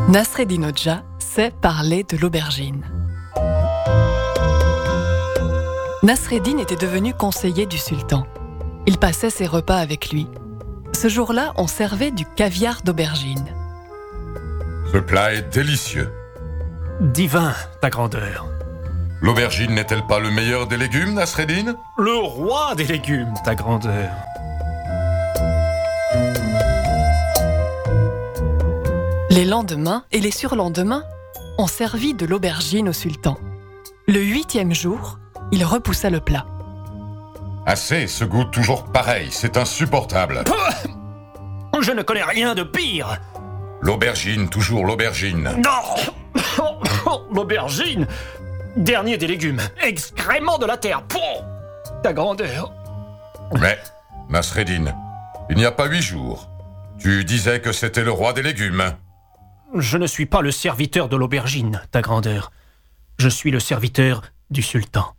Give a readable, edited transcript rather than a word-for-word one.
Nasreddin Hoxha sait parler de l'aubergine. Nasreddin était devenu conseiller du sultan. Il passait ses repas avec lui. Ce jour-là, on servait du caviar d'aubergine. Ce plat est délicieux. Divin, ta grandeur. L'aubergine n'est-elle pas le meilleur des légumes, Nasreddin ? Le roi des légumes, ta grandeur. Les lendemains et les surlendemains, on servit de l'aubergine au sultan. Le 8e jour, il repoussa le plat. Assez, ce goût toujours pareil, c'est insupportable. Je ne connais rien de pire. L'aubergine, toujours l'aubergine. Non. L'aubergine, dernier des légumes, excrément de la terre. Ta grandeur. Mais, Nasreddin, il n'y a pas 8 jours. Tu disais que c'était le roi des légumes. Je ne suis pas le serviteur de l'aubergine, ta grandeur. Je suis le serviteur du sultan.